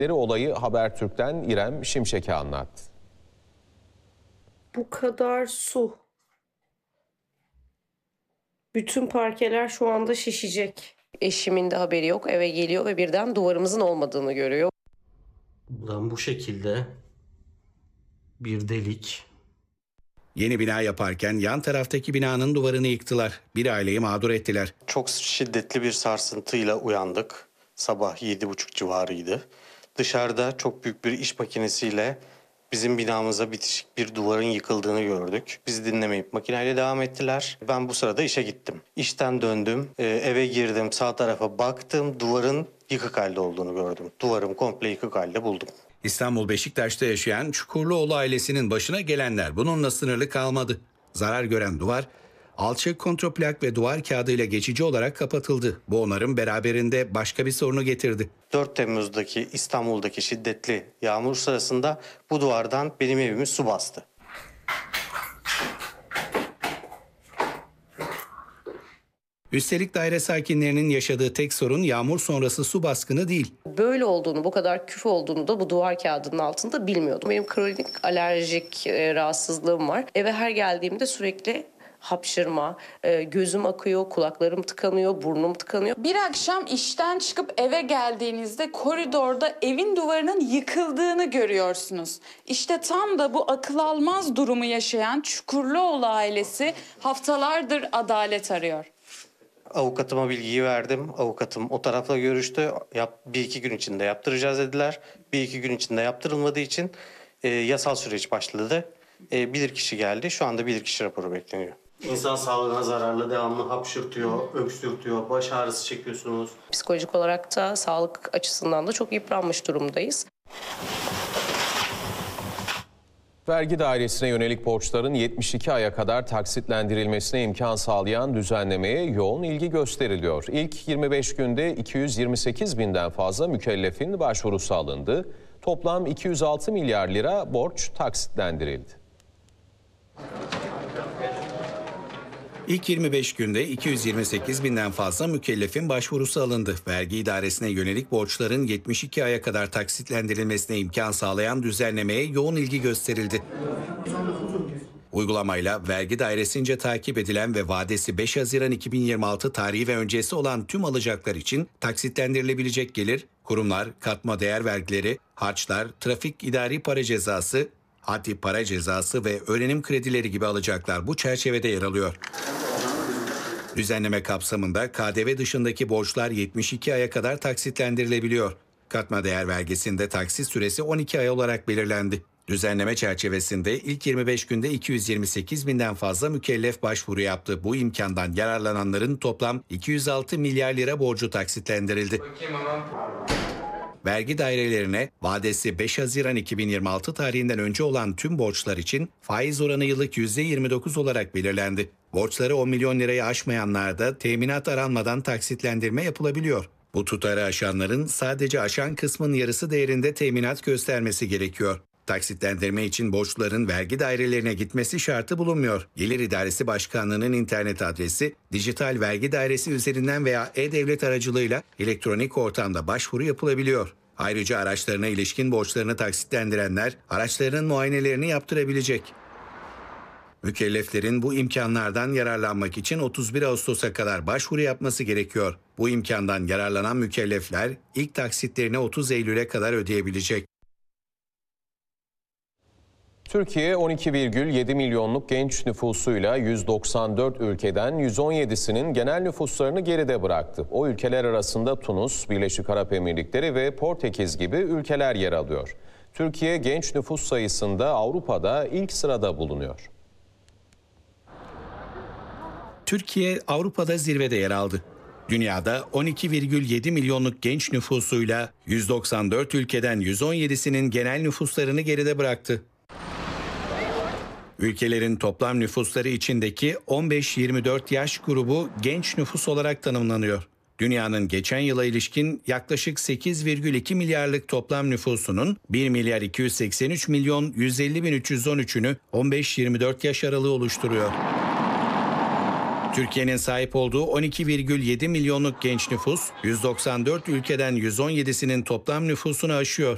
Olayı Habertürk'ten İrem Şimşek'e anlattı. Bu kadar su. Bütün parkeler şu anda şişecek. Eşimin de haberi yok. Eve geliyor ve birden duvarımızın olmadığını görüyor. Buradan bu şekilde bir delik. Yeni bina yaparken yan taraftaki binanın duvarını yıktılar. Bir aileyi mağdur ettiler. Çok şiddetli bir sarsıntıyla uyandık. Sabah 7.30 civarıydı. Dışarıda çok büyük bir iş makinesiyle bizim binamıza bitişik bir duvarın yıkıldığını gördük. Bizi dinlemeyip makineyle devam ettiler. Ben bu sırada işe gittim. İşten döndüm, eve girdim, sağ tarafa baktım. Duvarın yıkık halde olduğunu gördüm. Duvarım komple yıkık halde buldum. İstanbul Beşiktaş'ta yaşayan Çukurluoğlu ailesinin başına gelenler bununla sınırlı kalmadı. Zarar gören duvar, alçı kontroplak ve duvar kağıdıyla geçici olarak kapatıldı. Bu onarım beraberinde başka bir sorunu getirdi. 4 Temmuz'daki İstanbul'daki şiddetli yağmur sırasında bu duvardan benim evimi su bastı. Üstelik daire sakinlerinin yaşadığı tek sorun yağmur sonrası su baskını değil. Böyle olduğunu, bu kadar küf olduğunu da bu duvar kağıdının altında bilmiyordum. Benim kronik alerjik rahatsızlığım var. Eve her geldiğimde sürekli hapşırma, gözüm akıyor, kulaklarım tıkanıyor, burnum tıkanıyor. Bir akşam işten çıkıp eve geldiğinizde koridorda evin duvarının yıkıldığını görüyorsunuz. İşte tam da bu akıl almaz durumu yaşayan Çukurluoğlu ailesi haftalardır adalet arıyor. Avukatıma bilgiyi verdim. Avukatım o tarafla görüştü. Bir iki gün içinde yaptıracağız dediler. Bir iki gün içinde yaptırılmadığı için yasal süreç başladı. Bilirkişi geldi. Şu anda bilirkişi raporu bekleniyor. İnsan sağlığına zararlı, devamlı hapşırtıyor, öksürtüyor, baş ağrısı çekiyorsunuz. Psikolojik olarak da sağlık açısından da çok yıpranmış durumdayız. Vergi dairesine yönelik borçların 72 aya kadar taksitlendirilmesine imkan sağlayan düzenlemeye yoğun ilgi gösteriliyor. İlk 25 günde 228 binden fazla mükellefin başvurusu alındı. Toplam 206 milyar lira borç taksitlendirildi. İlk 25 günde 228 binden fazla mükellefin başvurusu alındı. Vergi idaresine yönelik borçların 72 aya kadar taksitlendirilmesine imkan sağlayan düzenlemeye yoğun ilgi gösterildi. Uygulamayla vergi dairesince takip edilen ve vadesi 5 Haziran 2026 tarihi ve öncesi olan tüm alacaklar için taksitlendirilebilecek gelir, kurumlar, katma değer vergileri, harçlar, trafik idari para cezası, haddi para cezası ve öğrenim kredileri gibi alacaklar bu çerçevede yer alıyor. Düzenleme kapsamında KDV dışındaki borçlar 72 aya kadar taksitlendirilebiliyor. Katma değer vergisinde taksit süresi 12 ay olarak belirlendi. Düzenleme çerçevesinde ilk 25 günde 228 binden fazla mükellef başvuru yaptı. Bu imkandan yararlananların toplam 206 milyar lira borcu taksitlendirildi. Vergi dairelerine vadesi 5 Haziran 2026 tarihinden önce olan tüm borçlar için faiz oranı yıllık %29 olarak belirlendi. Borçları 10 milyon lirayı aşmayanlarda teminat aranmadan taksitlendirme yapılabiliyor. Bu tutarı aşanların sadece aşan kısmın yarısı değerinde teminat göstermesi gerekiyor. Taksitlendirme için borçluların vergi dairelerine gitmesi şartı bulunmuyor. Gelir İdaresi Başkanlığı'nın internet adresi, dijital vergi dairesi üzerinden veya e-devlet aracılığıyla elektronik ortamda başvuru yapılabiliyor. Ayrıca araçlarına ilişkin borçlarını taksitlendirenler araçlarının muayenelerini yaptırabilecek. Mükelleflerin bu imkanlardan yararlanmak için 31 Ağustos'a kadar başvuru yapması gerekiyor. Bu imkandan yararlanan mükellefler ilk taksitlerini 30 Eylül'e kadar ödeyebilecek. Türkiye 12,7 milyonluk genç nüfusuyla 194 ülkeden 117'sinin genel nüfuslarını geride bıraktı. O ülkeler arasında Tunus, Birleşik Arap Emirlikleri ve Portekiz gibi ülkeler yer alıyor. Türkiye genç nüfus sayısında Avrupa'da ilk sırada bulunuyor. Türkiye Avrupa'da zirvede yer aldı. Dünyada 12,7 milyonluk genç nüfusuyla 194 ülkeden 117'sinin genel nüfuslarını geride bıraktı. Ülkelerin toplam nüfusları içindeki 15-24 yaş grubu genç nüfus olarak tanımlanıyor. Dünyanın geçen yıla ilişkin yaklaşık 8,2 milyarlık toplam nüfusunun 1 milyar 283 milyon 150 bin 313'ünü 15-24 yaş aralığı oluşturuyor. Türkiye'nin sahip olduğu 12,7 milyonluk genç nüfus, 194 ülkeden 117'sinin toplam nüfusunu aşıyor.